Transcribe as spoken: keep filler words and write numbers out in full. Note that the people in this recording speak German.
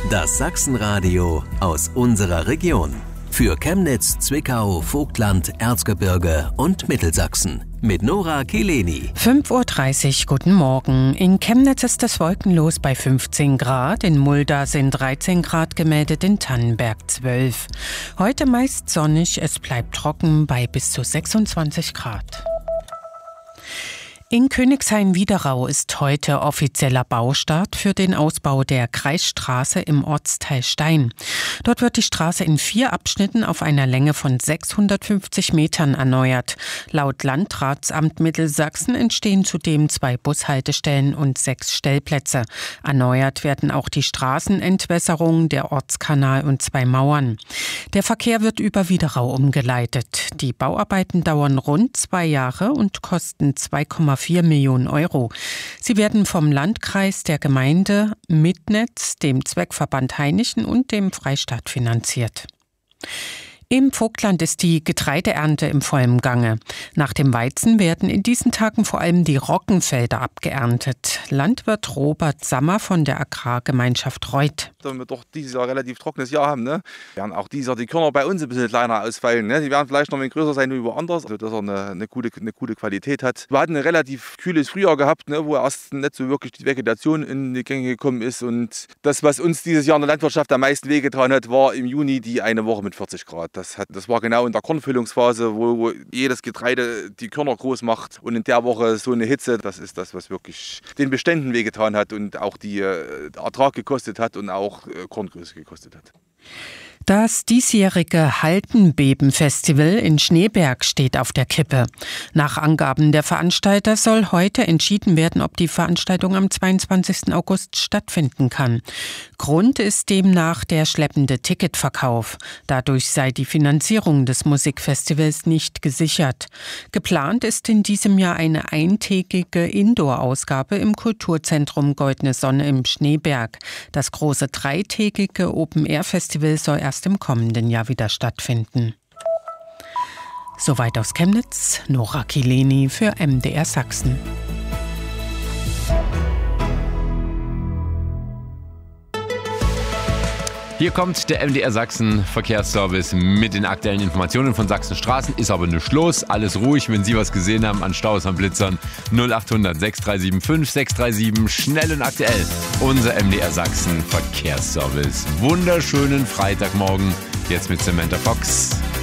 Das Sachsenradio aus unserer Region. Für Chemnitz, Zwickau, Vogtland, Erzgebirge und Mittelsachsen. Mit Nora Kileni. fünf Uhr dreißig, guten Morgen. In Chemnitz ist es wolkenlos bei fünfzehn Grad. In Mulda sind dreizehn Grad gemeldet, in Tannenberg zwölf. Heute meist sonnig, es bleibt trocken bei bis zu sechsundzwanzig Grad. In Königshain-Wiederau ist heute offizieller Baustart für den Ausbau der Kreisstraße im Ortsteil Stein. Dort wird die Straße in vier Abschnitten auf einer Länge von sechshundertfünfzig Metern erneuert. Laut Landratsamt Mittelsachsen entstehen zudem zwei Bushaltestellen und sechs Stellplätze. Erneuert werden auch die Straßenentwässerung, der Ortskanal und zwei Mauern. Der Verkehr wird über Wiederau umgeleitet. Die Bauarbeiten dauern rund zwei Jahre und kosten zwei Komma vier Millionen Euro. Sie werden vom Landkreis, der Gemeinde Mitnetz, dem Zweckverband Hainichen und dem Freistaat finanziert. Im Vogtland ist die Getreideernte im vollen Gange. Nach dem Weizen werden in diesen Tagen vor allem die Roggenfelder abgeerntet. Landwirt Robert Sammer von der Agrargemeinschaft Reuth. Da wir doch dieses Jahr ein relativ trockenes Jahr haben, ne, werden auch dieses Jahr die Körner bei uns ein bisschen kleiner ausfallen. Ne. Die werden vielleicht noch ein bisschen größer sein wie woanders, also dass er eine, eine, gute, eine gute Qualität hat. Wir hatten ein relativ kühles Frühjahr gehabt, ne, wo erst nicht so wirklich die Vegetation in die Gänge gekommen ist. Und das, was uns dieses Jahr in der Landwirtschaft am meisten wehgetan hat, war im Juni die eine Woche mit vierzig Grad. Das, hat, das war genau in der Kornfüllungsphase, wo, wo jedes Getreide die Körner groß macht. Und in der Woche so eine Hitze, das ist das, was wirklich den Beständen wehgetan hat und auch die äh, Ertrag gekostet hat und auch äh, Korngröße gekostet hat. Das diesjährige Haltenbeben-Festival in Schneeberg steht auf der Kippe. Nach Angaben der Veranstalter soll heute entschieden werden, ob die Veranstaltung am zweiundzwanzigsten August stattfinden kann. Grund ist demnach der schleppende Ticketverkauf. Dadurch sei die Finanzierung des Musikfestivals nicht gesichert. Geplant ist in diesem Jahr eine eintägige Indoor-Ausgabe im Kulturzentrum Goldene Sonne im Schneeberg. Das große dreitägige Open-Air-Festival soll erst im kommenden Jahr wieder stattfinden. Soweit aus Chemnitz, Nora Kileni für M D R Sachsen. Hier kommt der M D R Sachsen Verkehrsservice mit den aktuellen Informationen von Sachsen Straßen. Ist aber nicht los, alles ruhig. Wenn Sie was gesehen haben an Staus, an Blitzern, null acht hundert sechs drei sieben fünf sechs drei sieben, schnell und aktuell. Unser M D R Sachsen Verkehrsservice. Wunderschönen Freitagmorgen, jetzt mit Samantha Fox.